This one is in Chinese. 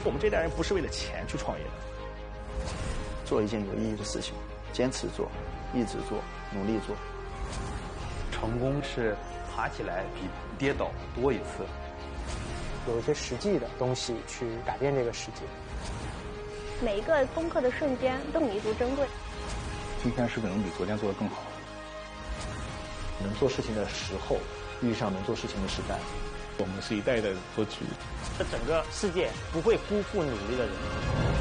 我们这代人不是为了钱去创业的， 做一件有意义的事情，坚持做，一直做，努力做。 成功是爬起来比跌倒多一次。 有一些实际的东西去改变这个世界。 每一个攻克的瞬间都弥足珍贵。 今天是不是能比昨天做得更好？ 能做事情的时候遇上能做事情的时代。 我们是一代代的做局。 这整个世界不会辜负努力的人。